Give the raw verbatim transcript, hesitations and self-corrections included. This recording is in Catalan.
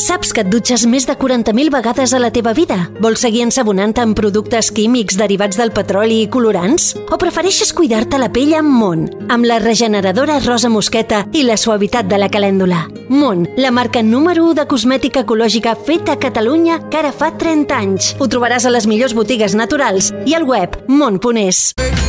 Saps que et dutxes més de quaranta mil vegades a la teva vida? Vols seguir ensabonant-te amb productes químics derivats del petroli i colorants? O prefereixes cuidar-te la pell amb Mon, amb la regeneradora rosa mosqueta i la suavitat de la calèndula? Mon, la marca número u de cosmètica ecològica feta a Catalunya que ara fa trenta anys. Ho trobaràs a les millors botigues naturals i al web mon punt es.